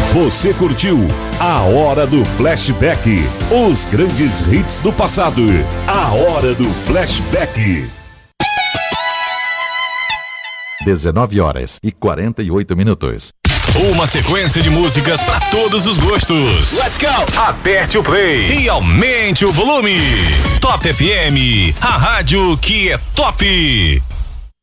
Você curtiu A Hora do Flashback. Os grandes hits do passado. A Hora do Flashback. 19h48. Uma sequência de músicas para todos os gostos. Let's go! Aperte o play e aumente o volume. Top FM, a rádio que é top.